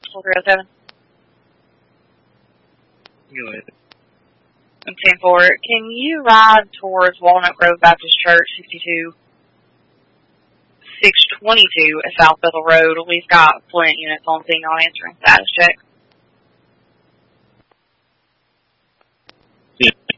4307. Go ahead. I'm 10-4. Can you ride towards Walnut Grove Baptist Church, 622 at South Bethel Road? We've got Flint units on scene on answering status check. Yeah.